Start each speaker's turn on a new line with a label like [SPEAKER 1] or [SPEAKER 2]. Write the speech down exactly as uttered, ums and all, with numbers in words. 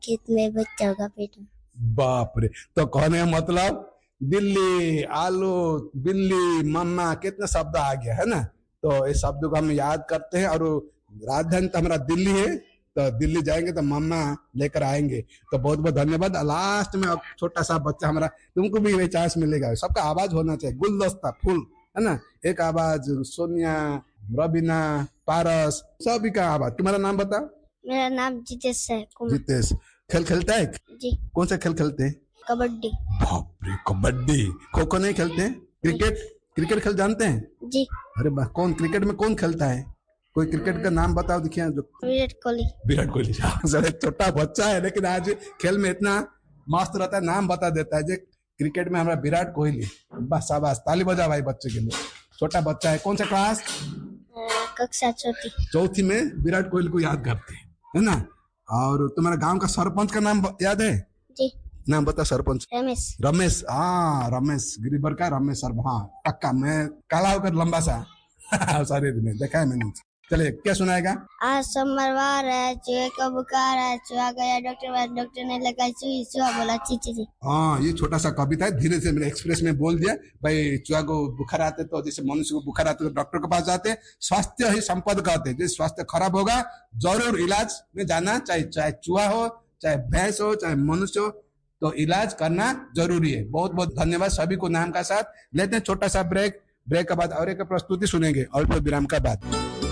[SPEAKER 1] खेत में बच्चा का पेट में।
[SPEAKER 2] बाप रे, तो कहने का मतलब दिल्ली, आलू, बिल्ली, मम्मा, कितने शब्द आ गया है ना। तो इस शब्द को हम याद करते हैं। और राजधानी तो हमारा दिल्ली है, तो दिल्ली जाएंगे तो मम्मा लेकर आएंगे। तो बहुत बहुत धन्यवाद। लास्ट में अब छोटा सा बच्चा हमारा, तुमको भी ये चांस मिलेगा। सबका आवाज होना चाहिए, गुलदस्ता फूल है ना, एक आवाज। सोनिया, रबीना, पारस, सभी का आवाज। तुम्हारा नाम बताओ।
[SPEAKER 1] मेरा नाम जितेश है।
[SPEAKER 2] जितेश, खेल खेलता है
[SPEAKER 1] जी।
[SPEAKER 2] कौन सा खेल खेलते हैं?
[SPEAKER 1] कबड्डी।
[SPEAKER 2] बाप रे, कबड्डी। खो खो नहीं खेलते हैं? क्रिकेट, क्रिकेट खेल जानते हैं?
[SPEAKER 1] जी।
[SPEAKER 2] अरे वाह, कौन क्रिकेट में कौन खेलता है? कोई क्रिकेट का नाम बताओ देखिए। जो
[SPEAKER 1] विराट कोहली।
[SPEAKER 2] विराट कोहली। छोटा बच्चा है लेकिन आज खेल में इतना मस्त रहता है, नाम बता देता है। जो क्रिकेट में हमारा विराट कोहली। बस शाबाश, ताली बजा भाई बच्चे के लिए। छोटा बच्चा है, कौन सा क्लास?
[SPEAKER 1] कक्षा चौथी।
[SPEAKER 2] चौथी में विराट कोहली को याद करते हैं, है ना। और तुम्हारा गांव का सरपंच का नाम याद है?
[SPEAKER 1] जी।
[SPEAKER 2] नाम बता सरपंच।
[SPEAKER 1] रमेश।
[SPEAKER 2] रमेश, हाँ रमेश गिरिबर का रमेश सर। हाँ पक्का, मैं काला होकर लंबा सा सारे दिन देखा है मैंने। चलिए, क्या सुनाएगा?
[SPEAKER 1] आज सोमवार है, चूहे को बुखार है, चूहा गया डॉक्टर पास, डॉक्टर ने लगाई सुई, चूहा बोला ची ची ची।
[SPEAKER 2] हाँ, ये छोटा सा कविता है, धीरे से मैंने एक्सप्रेस में बोल दिया भाई। चूहा को बुखार आते तो जैसे मनुष्य को बुखार आते तो डॉक्टर के पास जाते। स्वास्थ्य ही संपद कहते हैं। जैसे स्वास्थ्य खराब होगा जरूर इलाज में जाना चाहिए, चाहे चूहा हो, चाहे भैंस हो, चाहे मनुष्य हो, तो इलाज करना जरूरी है। बहुत बहुत धन्यवाद सभी को नाम का साथ। लेते हैं छोटा सा ब्रेक। ब्रेक के बाद और एक प्रस्तुति सुनेंगे और फिर विराम का बाद।